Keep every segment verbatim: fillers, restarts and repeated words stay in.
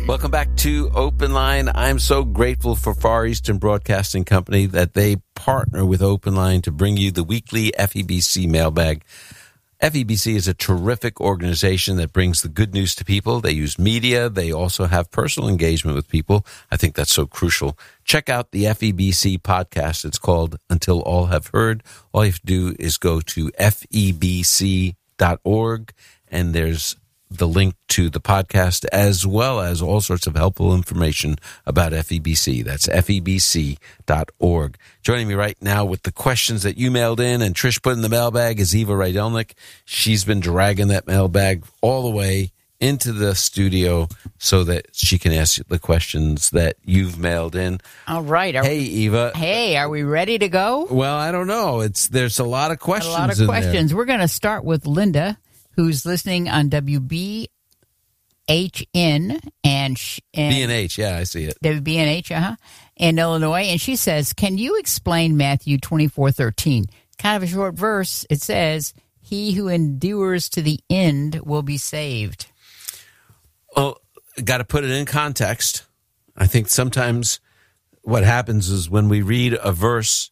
Welcome back to Open Line. I'm so grateful for Far Eastern Broadcasting Company that they partner with Open Line to bring you the weekly F E B C mailbag. F E B C is a terrific organization that brings the good news to people. They use media. They also have personal engagement with people. I think that's so crucial. Check out the F E B C podcast. It's called Until All Have Heard. All you have to do is go to F E B C dot org, and there's the link to the podcast as well as all sorts of helpful information about F E B C. That's F E B C dot org. Joining me right now with the questions that you mailed in and Trish put in the mailbag is Eva Rydelnik. She's been dragging that mailbag all the way into the studio so that she can ask the questions that you've mailed in. All right. Are hey, we, Eva. Hey, are we ready to go? Well, I don't know. It's There's a lot of questions A lot of in questions. there. We're going to start with Linda, who's listening on W B H N and, sh- and B and H, yeah, I see it. W B N H, uh-huh, in Illinois, and she says, "Can you explain Matthew twenty-four thirteen? Kind of a short verse. It says, "He who endures to the end will be saved." Well, got to put it in context. I think sometimes what happens is when we read a verse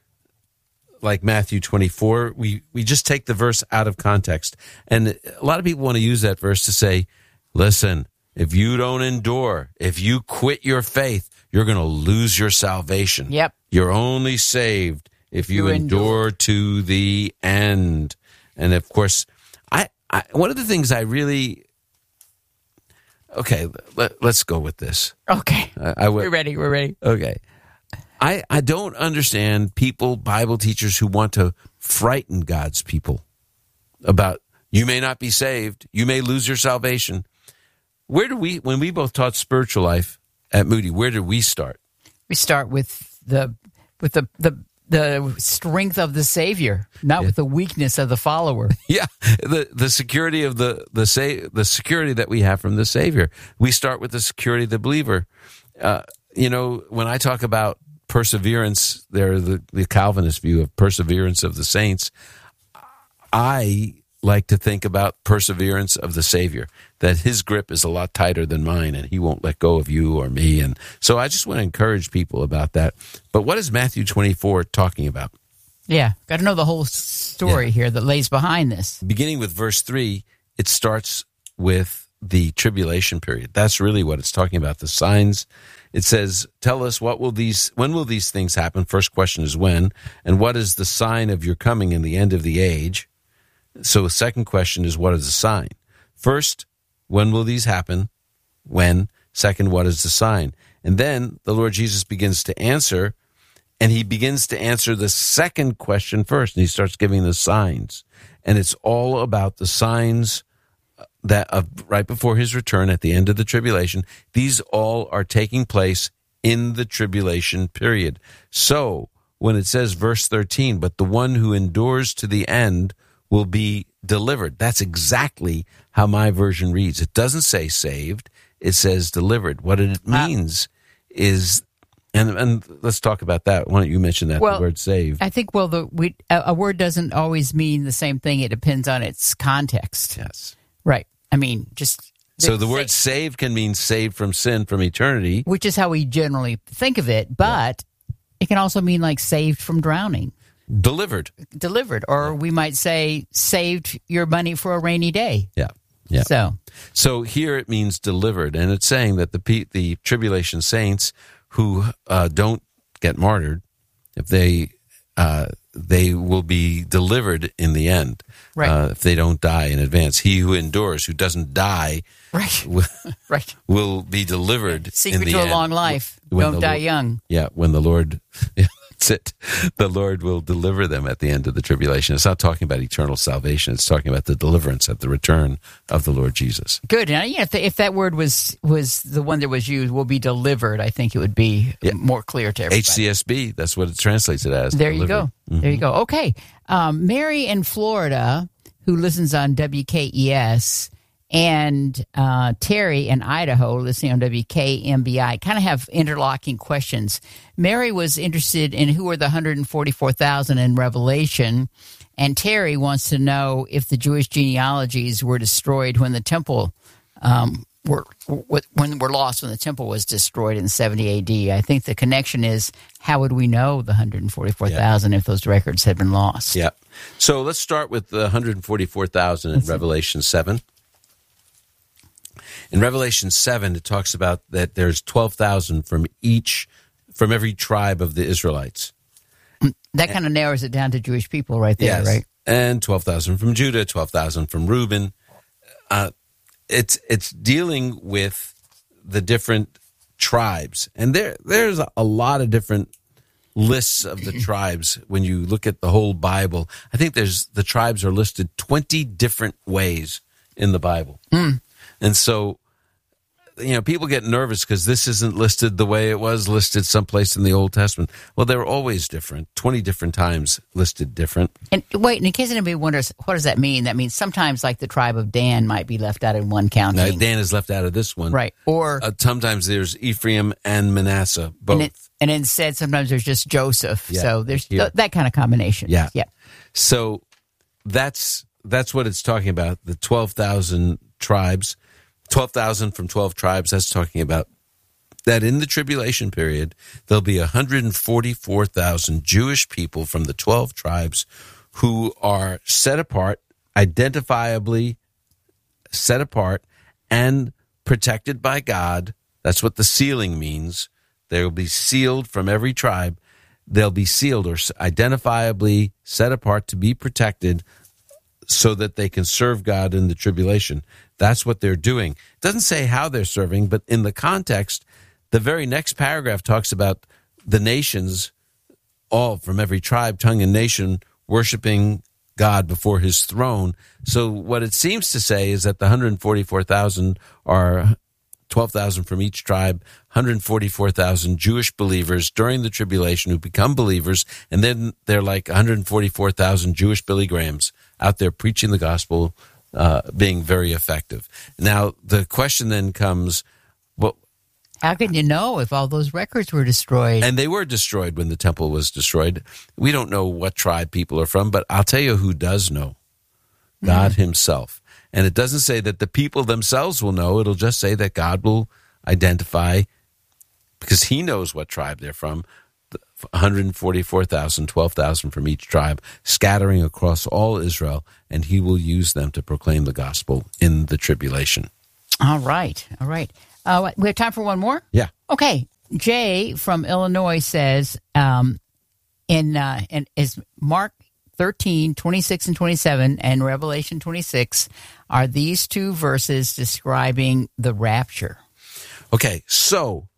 like Matthew twenty-four, we, we just take the verse out of context. And a lot of people want to use that verse to say, listen, if you don't endure, if you quit your faith, you're going to lose your salvation. Yep. You're only saved if you, You endure, endure. to the end. And of course, I, I one of the things I really... Okay, let, let's go with this. Okay. I, I would, We're ready. We're ready. Okay. I, I don't understand people, Bible teachers, who want to frighten God's people about you may not be saved, you may lose your salvation. Where do we, when we both taught spiritual life at Moody, where did we start? We start with the with the the, the strength of the Savior, not Yeah. with the weakness of the follower. Yeah, the the security of the the sa- the security that we have from the Savior. We start with the security of the believer. Uh, you know, when I talk about perseverance, there the the Calvinist view of perseverance of the saints. I like to think about perseverance of the Savior, that his grip is a lot tighter than mine, and he won't let go of you or me. And so I just want to encourage people about that. But what is Matthew twenty-four talking about? Yeah, got to know the whole story Yeah. here that lays behind this. Beginning with verse three, it starts with the tribulation period. That's really what it's talking about, the signs. It says, tell us, what will these, when will these things happen? First question is when, and what is the sign of your coming in the end of the age? So the second question is, what is the sign? First, when will these happen? When? Second, what is the sign? And then the Lord Jesus begins to answer, and he begins to answer the second question first, and he starts giving the signs. And it's all about the signs that of right before his return at the end of the tribulation. These all are taking place in the tribulation period. So when it says verse thirteen, but the one who endures to the end will be delivered. That's exactly how my version reads. It doesn't say saved. It says delivered. What it means is, and and let's talk about that. Why don't you mention that, Well, the word saved? I think, well, the we, a, a word doesn't always mean the same thing. It depends on its context. Yes. Right. I mean, just... So the word saved can mean saved from sin, from eternity. Which is how we generally think of it, but it can also mean like saved from drowning. Delivered. Delivered. Or we might say saved your money for a rainy day. Yeah. Yeah. So, So here it means delivered, and it's saying that the pe- the tribulation saints who uh, don't get martyred, if they uh, they will be delivered in the end, Right. uh, if they don't die in advance. He who endures, who doesn't die, right. will, Right. will be delivered. Secret in the to a end. long life. When Don't the die Lord- young. Yeah, when the Lord, that's it. The Lord will deliver them at the end of the tribulation. It's not talking about eternal salvation. It's talking about the deliverance at the return of the Lord Jesus. Good. And yeah, if, the, if that word was was the one that was used, will be delivered, I think it would be Yeah. more clear to everybody. H C S B, that's what it translates it as. There you delivered. go. There you go. Okay. Um, Mary in Florida, who listens on W K E S, and uh, Terry in Idaho, listening on W K M B I, kind of have interlocking questions. Mary was interested in who are the one hundred forty-four thousand in Revelation, and Terry wants to know if the Jewish genealogies were destroyed when the temple um, were when we're lost when the temple was destroyed in seventy A D. I think the connection is, how would we know the one hundred forty-four thousand yeah. if those records had been lost? Yeah. So let's start with the one hundred forty-four thousand in Revelation seven. In Revelation seven, it talks about that there's twelve thousand from each, from every tribe of the Israelites. That kind of narrows it down to Jewish people right there, yes. right? And twelve thousand from Judah, twelve thousand from Reuben. Uh, it's it's dealing with the different tribes. And there there's a lot of different lists of the tribes when you look at the whole Bible. I think there's the tribes are listed twenty different ways in the Bible. Mm. And so, you know, people get nervous because this isn't listed the way it was listed someplace in the Old Testament. Well, they were always different, twenty different times listed different. And wait, in case anybody wonders, what does that mean? That means sometimes, like, the tribe of Dan might be left out in one county. Now, Dan is left out of this one. Right. Or uh, sometimes there's Ephraim and Manasseh, both. And, it, and instead, sometimes there's just Joseph. Yeah, so there's here. th- that kind of combination. Yeah. Yeah. So that's that's what it's talking about, the twelve thousand tribes. twelve thousand from twelve tribes, that's talking about that in the tribulation period, there'll be one hundred forty-four thousand Jewish people from the twelve tribes who are set apart, identifiably set apart, and protected by God. That's what the sealing means. They will be sealed from every tribe. They'll be sealed or identifiably set apart to be protected so that they can serve God in the tribulation. That's what they're doing. It doesn't say how they're serving, but in the context, the very next paragraph talks about the nations, all from every tribe, tongue, and nation, worshiping God before his throne. So what it seems to say is that the one hundred forty-four thousand are twelve thousand from each tribe, one hundred forty-four thousand Jewish believers during the tribulation who become believers, and then they're like one hundred forty-four thousand Jewish Billy Grahams out there preaching the gospel, uh, being very effective. Now, the question then comes, well, how can you know if all those records were destroyed? And they were destroyed when the temple was destroyed. We don't know what tribe people are from, but I'll tell you who does know. God mm-hmm. himself. And it doesn't say that the people themselves will know. It'll just say that God will identify, because he knows what tribe they're from, one hundred forty-four thousand, twelve thousand from each tribe, scattering across all Israel, and he will use them to proclaim the gospel in the tribulation. All right. All right. Uh, we have time for one more? Yeah. Okay. Jay from Illinois says, um, in, uh, in is Mark thirteen, twenty-six and twenty-seven and Revelation twenty-six, are these two verses describing the rapture? Okay, so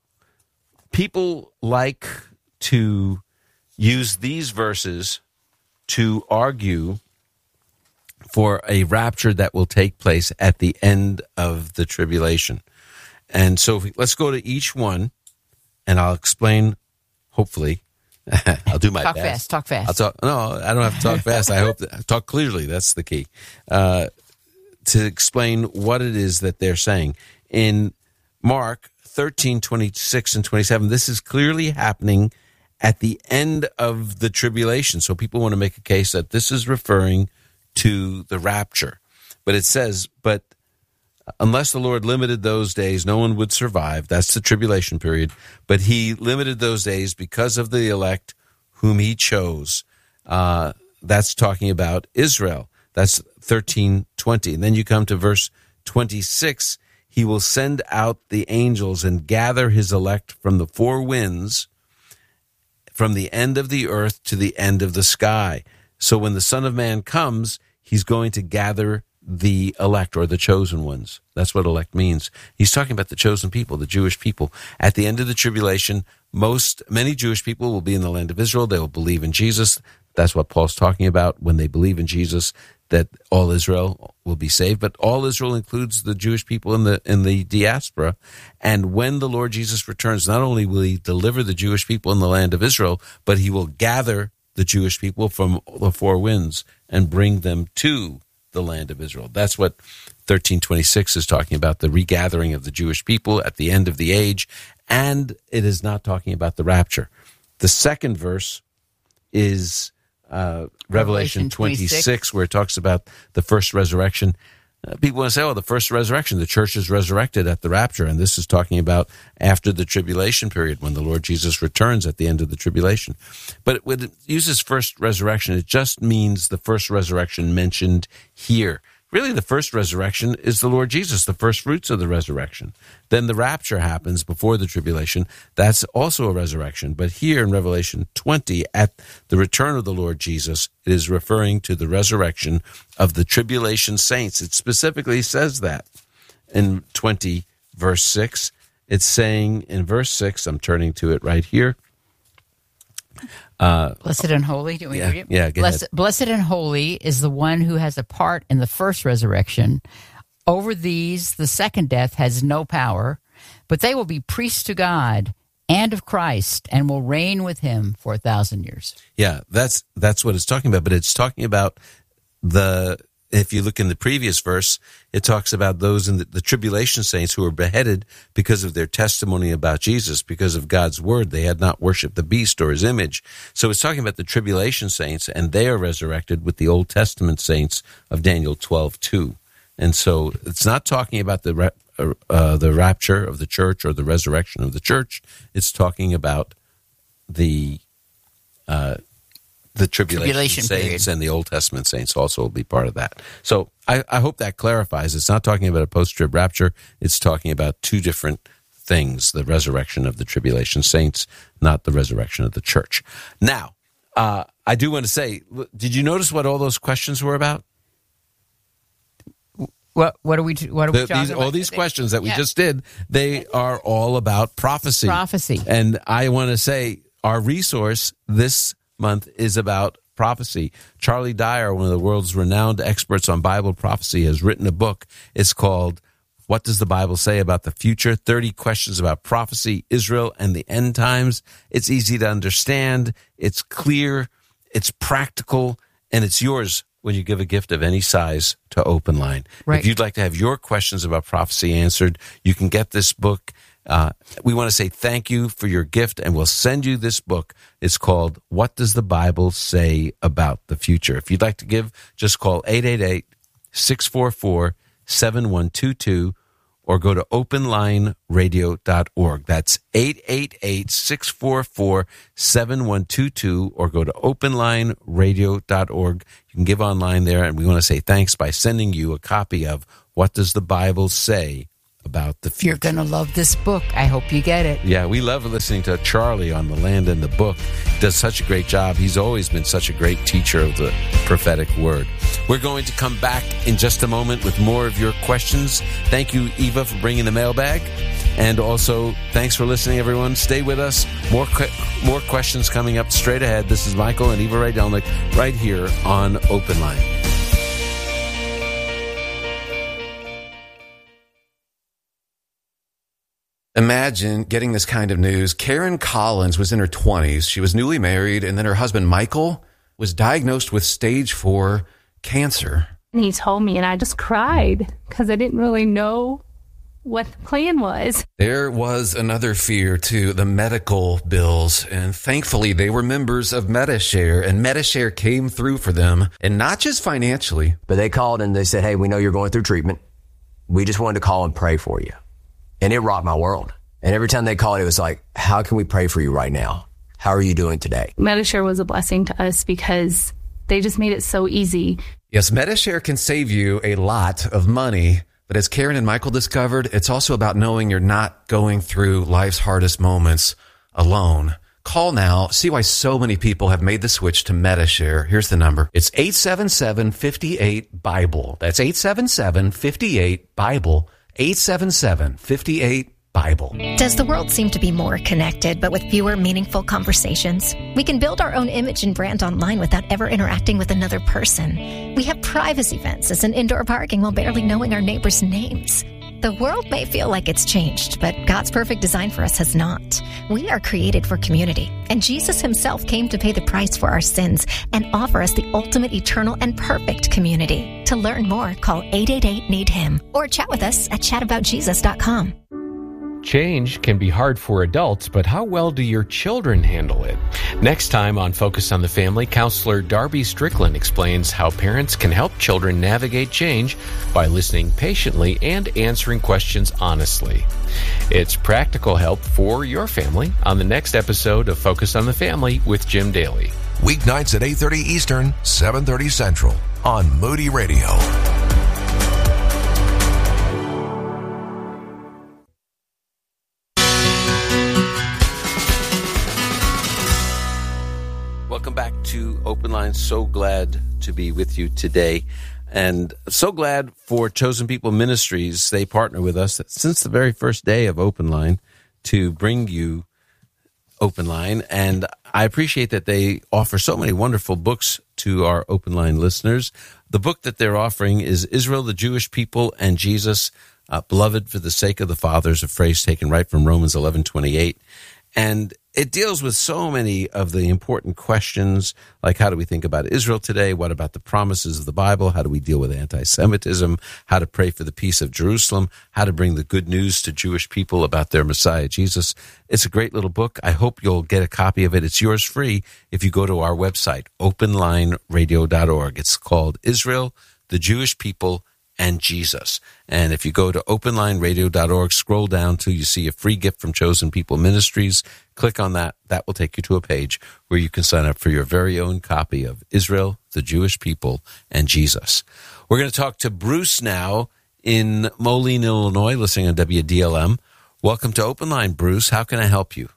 people like to use these verses to argue for a rapture that will take place at the end of the tribulation. And so if we, let's go to each one, and I'll explain, hopefully. I'll do my talk best. Talk fast, talk fast. I'll talk, no, I don't have to talk fast. I hope that, talk clearly. That's the key. Uh, to explain what it is that they're saying. In Mark thirteen, twenty-six and twenty-seven, this is clearly happening at the end of the tribulation. So people want to make a case that this is referring to the rapture. But it says, but unless the Lord limited those days, no one would survive. That's the tribulation period. But he limited those days because of the elect whom he chose. Uh, that's talking about Israel. That's thirteen twenty. And then you come to verse twenty-six. He will send out the angels and gather his elect from the four winds, from the end of the earth to the end of the sky. So when the Son of Man comes, he's going to gather the elect, or the chosen ones. That's what elect means. He's talking about the chosen people, the Jewish people. At the end of the tribulation, most, many Jewish people will be in the land of Israel. They will believe in Jesus. That's what Paul's talking about. When they believe in Jesus, that all Israel will be saved. But all Israel includes the Jewish people in the in the diaspora. And when the Lord Jesus returns, not only will he deliver the Jewish people in the land of Israel, but he will gather the Jewish people from the four winds and bring them to the land of Israel. That's what thirteen twenty-six is talking about, the regathering of the Jewish people at the end of the age. And it is not talking about the rapture. The second verse is uh, Revelation twenty-six, where it talks about the first resurrection. Uh, people want to say, oh, the first resurrection, the church is resurrected at the rapture. And this is talking about after the tribulation period when the Lord Jesus returns at the end of the tribulation. But when it uses first resurrection, it just means the first resurrection mentioned here. Really, the first resurrection is the Lord Jesus, the first fruits of the resurrection. Then the rapture happens before the tribulation. That's also a resurrection. But here in Revelation twenty, at the return of the Lord Jesus, it is referring to the resurrection of the tribulation saints. It specifically says that in twenty, verse six. It's saying in verse six, I'm turning to it right here. Uh, blessed and holy, do we yeah, read it? Yeah, go blessed, ahead. Blessed and holy is the one who has a part in the first resurrection. Over these, the second death has no power, but they will be priests to God and of Christ and will reign with him for a thousand years. Yeah, that's that's what it's talking about. But it's talking about the, if you look in the previous verse, it talks about those in the, the tribulation saints who were beheaded because of their testimony about Jesus, because of God's word. They had not worshipped the beast or his image. So it's talking about the tribulation saints, and they are resurrected with the Old Testament saints of Daniel twelve two. And so it's not talking about the uh, the rapture of the church or the resurrection of the church. It's talking about the uh The tribulation, tribulation saints period. And the Old Testament saints also will be part of that. So I, I hope that clarifies. It's not talking about a post-trib rapture. It's talking about two different things, the resurrection of the tribulation saints, not the resurrection of the church. Now, uh, I do want to say, did you notice what all those questions were about? What what are we what are we The, talking these, about? all these questions that we Yeah. just did, they are all about prophecy. Prophecy. And I want to say our resource this month is about prophecy. Charlie Dyer, one of the world's renowned experts on Bible prophecy, has written a book. It's called What Does the Bible Say About the Future? thirty Questions About Prophecy, Israel, and the End Times. It's easy to understand. It's clear. It's practical. And it's yours when you give a gift of any size to Open Line. Right. If you'd like to have your questions about prophecy answered, you can get this book. Uh, we want to say thank you for your gift, and we'll send you this book. It's called What Does the Bible Say About the Future? If you'd like to give, just call eight eight eight, six four four, seven one two two or go to open line radio dot org. That's eight eight eight, six four four, seven one two two or go to open line radio dot org. You can give online there, and we want to say thanks by sending you a copy of What Does the Bible Say About the Future. You're going to love this book. I hope you get it. Yeah, we love listening to Charlie on The Land and the Book. He does such a great job. He's always been such a great teacher of the prophetic word. We're going to come back in just a moment with more of your questions. Thank you, Eva, for bringing the mailbag. And also, thanks for listening, everyone. Stay with us. More more questions coming up straight ahead. This is Michael and Eva Rydelnik right here on Open Line. Imagine getting this kind of news. Karen Collins was in her twenties. She was newly married, and then her husband, Michael, was diagnosed with stage four cancer. And he told me, and I just cried because I didn't really know what the plan was. There was another fear, too, the medical bills. And thankfully, they were members of Medi-Share, and Medi-Share came through for them, and not just financially. But they called and they said, hey, we know you're going through treatment. We just wanted to call and pray for you. And it rocked my world. And every time they called, it was like, how can we pray for you right now? How are you doing today? Medi-Share was a blessing to us because they just made it so easy. Yes, Medi-Share can save you a lot of money. But as Karen and Michael discovered, it's also about knowing you're not going through life's hardest moments alone. Call now. See why so many people have made the switch to Medi-Share. Here's the number. It's eight seven seven, five eight, BIBLE. That's eight seven seven, five eight, BIBLE. eight seven seven, five eight, BIBLE. Does the world seem to be more connected, but with fewer meaningful conversations? We can build our own image and brand online without ever interacting with another person. We have privacy fences and indoor parking while barely knowing our neighbors' names. The world may feel like it's changed, but God's perfect design for us has not. We are created for community, and Jesus himself came to pay the price for our sins and offer us the ultimate, eternal, and perfect community. To learn more, call eight eight eight, need him or chat with us at chat about jesus dot com. Change can be hard for adults, but how well do your children handle it? Next time on Focus on the Family, counselor Darby Strickland explains how parents can help children navigate change by listening patiently and answering questions honestly. It's practical help for your family on the next episode of Focus on the Family with Jim Daly. Weeknights at eight thirty Eastern, seven thirty Central on Moody Radio. Welcome back to Open Line. So glad to be with you today. And so glad for Chosen People Ministries. They partner with us since the very first day of Open Line to bring you Open Line. And I appreciate that they offer so many wonderful books to our Open Line listeners. The book that they're offering is Israel, the Jewish People, and Jesus, uh, Beloved for the Sake of the Fathers, a phrase taken right from Romans eleven twenty-eight. And it deals with so many of the important questions, like how do we think about Israel today? What about the promises of the Bible? How do we deal with anti-Semitism? How to pray for the peace of Jerusalem? How to bring the good news to Jewish people about their Messiah, Jesus? It's a great little book. I hope you'll get a copy of it. It's yours free if you go to our website, open line radio dot org. It's called Israel, the Jewish People, and Jesus. And if you go to open line radio dot org, scroll down till you see a free gift from Chosen People Ministries. Click on that. That will take you to a page where you can sign up for your very own copy of Israel, the Jewish People, and Jesus. We're going to talk to Bruce now in Moline, Illinois, listening on W D L M. Welcome to Open Line, Bruce. How can I help you?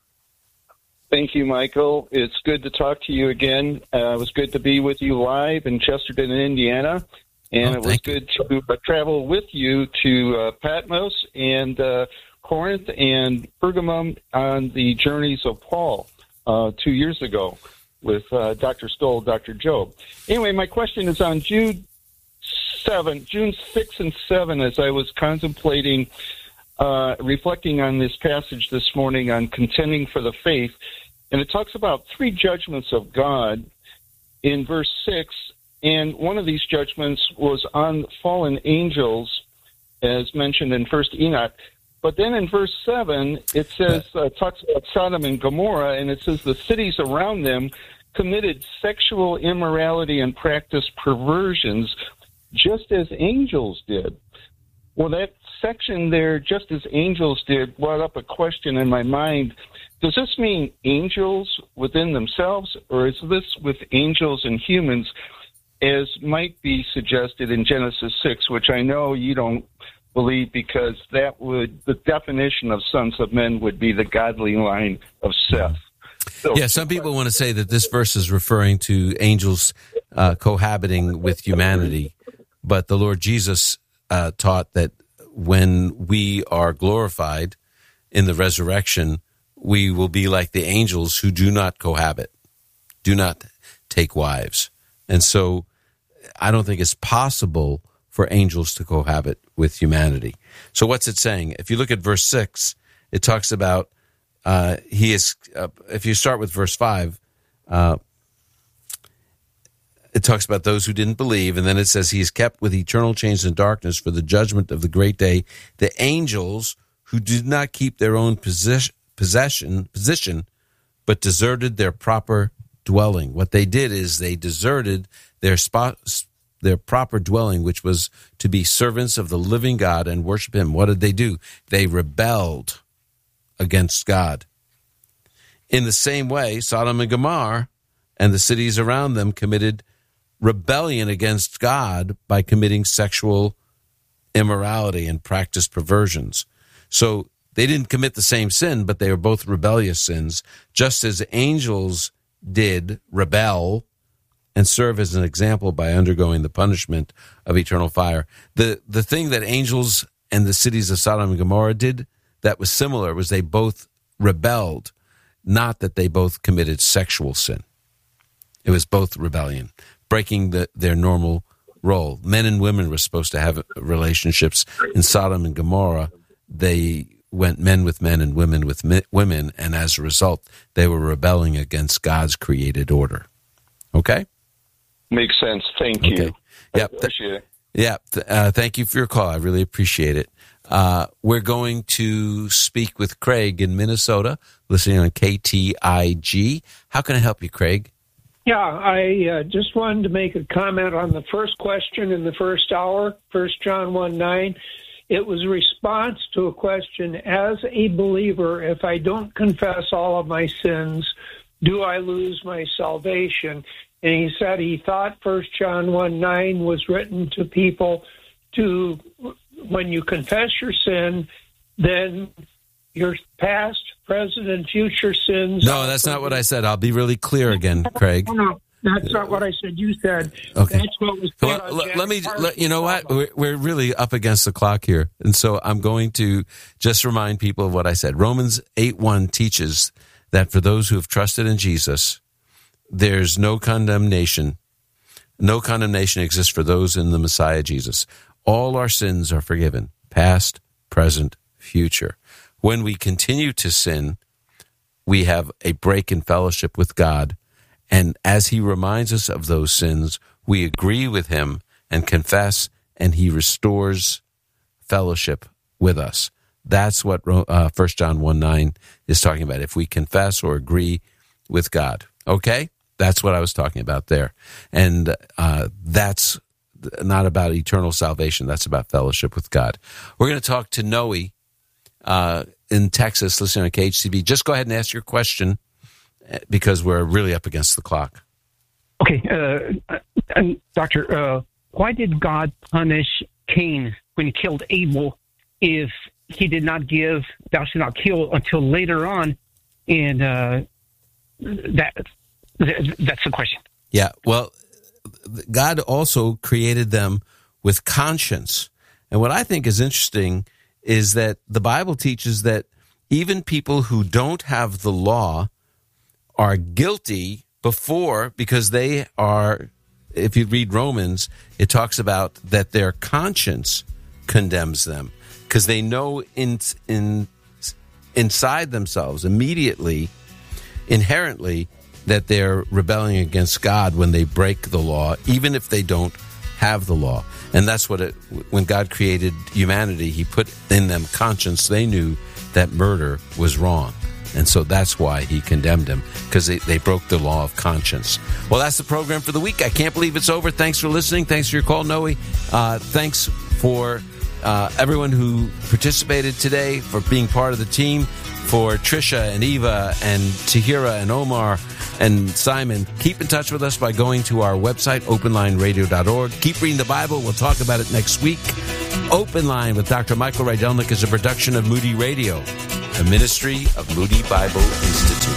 Thank you, Michael. It's good to talk to you again. Uh, it was good to be with you live in Chesterton, Indiana. And oh, it was good to uh, travel with you to uh, Patmos and uh, Corinth and Pergamum on the journeys of Paul uh, two years ago with uh, Doctor Stoll, Doctor Job. Anyway, my question is on June seventh, June sixth and seventh, as I was contemplating, uh, reflecting on this passage this morning on contending for the faith, and it talks about three judgments of God in verse six. And one of these judgments was on fallen angels, as mentioned in First Enoch. But then in verse seven, it says, uh, talks about Sodom and Gomorrah, and it says the cities around them committed sexual immorality and practiced perversions, just as angels did. Well, that section there, just as angels did, brought up a question in my mind. Does this mean angels within themselves, or is this with angels and humans, as might be suggested in Genesis six, which I know you don't believe, because that would, the definition of sons of men would be the godly line of Seth. So, yeah, some people want to say that this verse is referring to angels uh, cohabiting with humanity, but the Lord Jesus uh, taught that when we are glorified in the resurrection, we will be like the angels who do not cohabit, do not take wives. And so I don't think it's possible for angels to cohabit with humanity. So what's it saying? If you look at verse six, it talks about uh, he is. Uh, if you start with verse five, uh, it talks about those who didn't believe, and then it says he is kept with eternal chains and darkness for the judgment of the great day. The angels who did not keep their own position, possession, position, but deserted their proper dwelling. What they did is they deserted their spot, their proper dwelling, which was to be servants of the living God and worship him. What did they do? They rebelled against God. In the same way, Sodom and Gomorrah and the cities around them committed rebellion against God by committing sexual immorality and practiced perversions. So they didn't commit the same sin, but they were both rebellious sins, just as angels did rebel and serve as an example by undergoing the punishment of eternal fire. The the thing that angels and the cities of Sodom and Gomorrah did that was similar was they both rebelled, not that they both committed sexual sin. It was both rebellion, breaking the, their normal role. Men and women were supposed to have relationships. In Sodom and Gomorrah, they went men with men and women with mi- women, and as a result, they were rebelling against God's created order. Okay? Makes sense. Thank you. Okay. Yep. I appreciate it. Yeah. Uh, thank you for your call. I really appreciate it. Uh, we're going to speak with Craig in Minnesota, listening on K T I G. How can I help you, Craig? Yeah, I uh, just wanted to make a comment on the first question in the first hour, First John one nine. It was a response to a question, as a believer, if I don't confess all of my sins, do I lose my salvation? And he said he thought First John one nine was written to people to, when you confess your sin, then your past, present, and future sins. No, that's not what I said. I'll be really clear again, Craig. No, no, that's not what I said. You said okay. That's what was said. Well, let, let me, let, you know what? We're, we're really up against the clock here. And so I'm going to just remind people of what I said. Romans eight one teaches that for those who have trusted in Jesus, there's no condemnation. No condemnation exists for those in the Messiah Jesus. All our sins are forgiven, past, present, future. When we continue to sin, we have a break in fellowship with God. And as he reminds us of those sins, we agree with him and confess, and he restores fellowship with us. That's what uh, First John one nine is talking about. If we confess or agree with God. Okay? That's what I was talking about there. And uh, that's not about eternal salvation. That's about fellowship with God. We're going to talk to Noe uh, in Texas, listening on K H C B. Just go ahead and ask your question because we're really up against the clock. Okay. Uh, and Doctor, uh, why did God punish Cain when he killed Abel if he did not give thou shalt not kill until later on? And uh, that that's the question. Yeah, well, God also created them with conscience. And what I think is interesting is that the Bible teaches that even people who don't have the law are guilty before, because they are, if you read Romans, it talks about that their conscience condemns them because they know in, in inside themselves immediately, inherently, that they're rebelling against God when they break the law, even if they don't have the law. And that's what it, when God created humanity, he put in them conscience. They knew that murder was wrong. And so that's why he condemned them, because they, they broke the law of conscience. Well, that's the program for the week. I can't believe it's over. Thanks for listening. Thanks for your call, Noe. Uh, thanks for uh, everyone who participated today, for being part of the team, for Trisha and Eva and Tahira and Omar and Simon. Keep in touch with us by going to our website, open line radio dot org. Keep reading the Bible. We'll talk about it next week. Open Line with Doctor Michael Rydelnik is a production of Moody Radio, a ministry of Moody Bible Institute.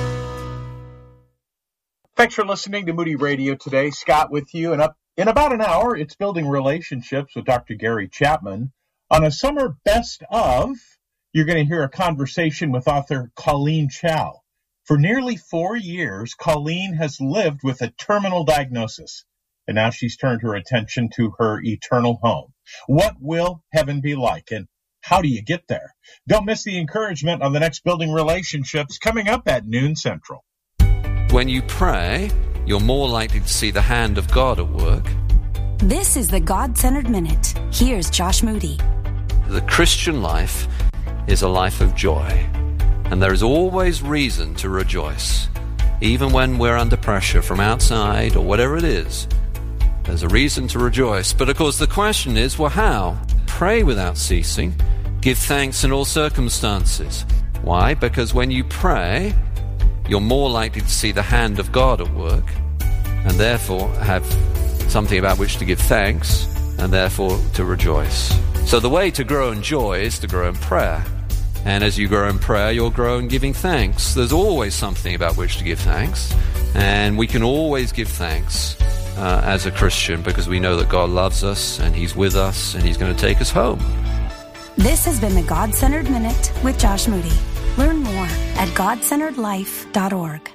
Thanks for listening to Moody Radio today. Scott with you. And up in about an hour, it's Building Relationships with Doctor Gary Chapman. On a summer best of, you're going to hear a conversation with author Colleen Chow. For nearly four years, Colleen has lived with a terminal diagnosis, and now she's turned her attention to her eternal home. What will heaven be like, and how do you get there? Don't miss the encouragement on the next Building Relationships coming up at noon Central. When you pray, you're more likely to see the hand of God at work. This is the God-Centered Minute. Here's Josh Moody. The Christian life is a life of joy, and there is always reason to rejoice. Even when we're under pressure from outside or whatever it is, there's a reason to rejoice. But of course the question is, well, how? Pray without ceasing. Give thanks in all circumstances. Why? Because when you pray, you're more likely to see the hand of God at work, and therefore have something about which to give thanks, and therefore to rejoice. So the way to grow in joy is to grow in prayer. And as you grow in prayer, you'll grow in giving thanks. There's always something about which to give thanks. And we can always give thanks uh, as a Christian, because we know that God loves us and he's with us and he's going to take us home. This has been the God-Centered Minute with Josh Moody. Learn more at god centered life dot org.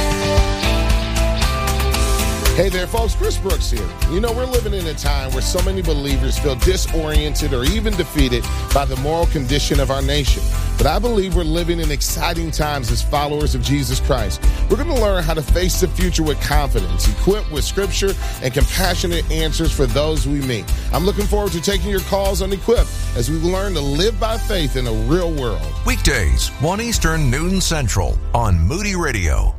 Hey there, folks. Chris Brooks here. You know, we're living in a time where so many believers feel disoriented or even defeated by the moral condition of our nation. But I believe we're living in exciting times as followers of Jesus Christ. We're going to learn how to face the future with confidence, equipped with scripture and compassionate answers for those we meet. I'm looking forward to taking your calls on Equip as we learn to live by faith in a real world. Weekdays, one Eastern, noon Central on Moody Radio.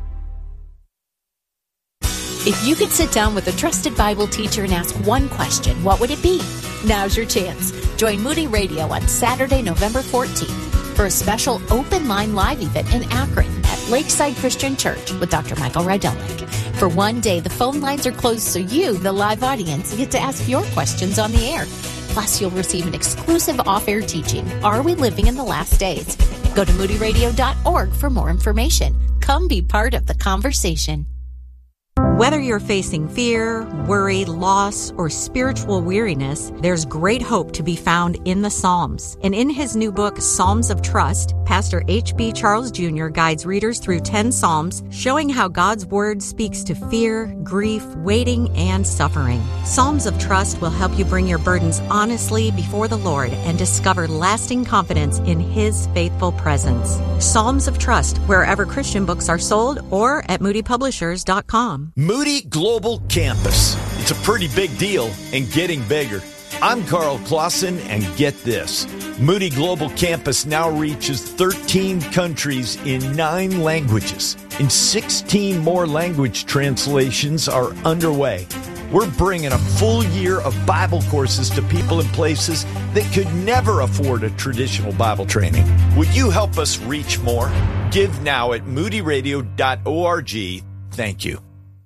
If you could sit down with a trusted Bible teacher and ask one question, what would it be? Now's your chance. Join Moody Radio on Saturday, November fourteenth for a special open line live event in Akron at Lakeside Christian Church with Doctor Michael Rydelnik. For one day, the phone lines are closed so you, the live audience, get to ask your questions on the air. Plus, you'll receive an exclusive off-air teaching, Are We Living in the Last Days? Go to moody radio dot org for more information. Come be part of the conversation. Whether you're facing fear, worry, loss, or spiritual weariness, there's great hope to be found in the Psalms. And in his new book, Psalms of Trust, Pastor H B Charles Junior guides readers through ten Psalms, showing how God's Word speaks to fear, grief, waiting, and suffering. Psalms of Trust will help you bring your burdens honestly before the Lord and discover lasting confidence in His faithful presence. Psalms of Trust, wherever Christian books are sold, or at moody publishers dot com. Moody Global Campus. It's a pretty big deal and getting bigger. I'm Carl Clausen, and get this. Moody Global Campus now reaches thirteen countries in nine languages, and sixteen more language translations are underway. We're bringing a full year of Bible courses to people in places that could never afford a traditional Bible training. Would you help us reach more? Give now at moody radio dot org. Thank you.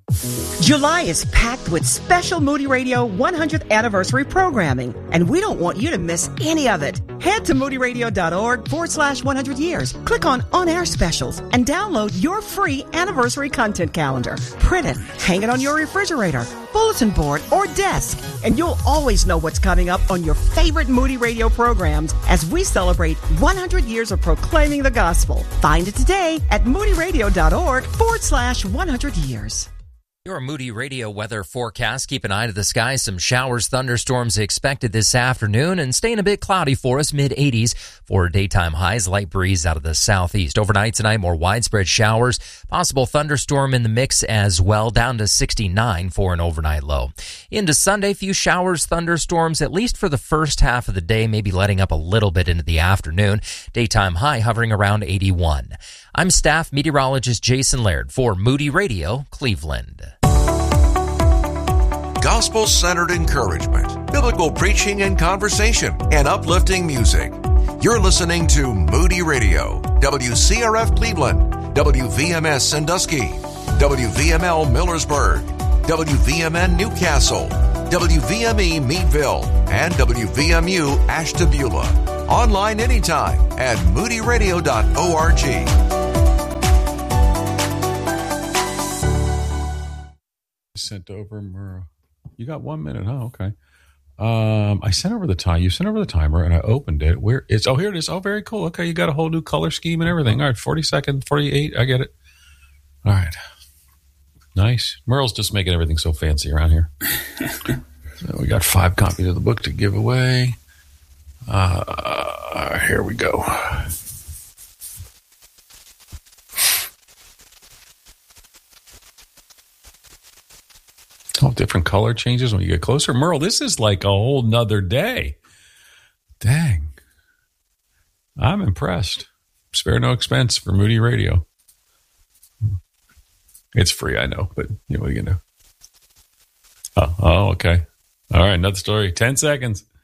July is packed with special Moody Radio one hundredth anniversary programming, and we don't want you to miss any of it. Head to moody radio dot org forward slash one hundred years. Click on On Air Specials and download your free anniversary content calendar. Print it, hang it on your refrigerator, bulletin board, or desk, and you'll always know what's coming up on your favorite Moody Radio programs as we celebrate one hundred years of proclaiming the gospel. Find it today at moody radio dot org forward slash one hundred years. Your Moody Radio weather forecast. Keep an eye to the sky. Some showers, thunderstorms expected this afternoon, and staying a bit cloudy for us, mid eighties for daytime highs. Light breeze out of the southeast. Overnight tonight, more widespread showers. Possible thunderstorm in the mix as well, down to sixty-nine for an overnight low. Into Sunday, few showers, thunderstorms, at least for the first half of the day, maybe letting up a little bit into the afternoon. Daytime high hovering around eighty-one. I'm staff meteorologist Jason Laird for Moody Radio, Cleveland. Gospel-centered encouragement, biblical preaching and conversation, and uplifting music. You're listening to Moody Radio, W C R F Cleveland, W V M S Sandusky, W V M L Millersburg, W V M N Newcastle, W V M E Meadville, and W V M U Ashtabula. Online anytime at moody radio dot org. Sent over Murrow. You got one minute, huh? Okay. Um, I sent over the time. You sent over the timer, and I opened it. Where it's? Oh, here it is. Oh, very cool. Okay, you got a whole new color scheme and everything. All right, forty seconds, forty-eight. I get it. All right. Nice. Merle's just making everything so fancy around here. So we got five copies of the book to give away. Uh, here we go. Oh, different color changes when you get closer. Merle, this is like a whole nother day. Dang. I'm impressed. Spare no expense for Moody Radio. It's free, I know, but you know what are you going to do? Oh, oh, okay. All right, another story. Ten seconds.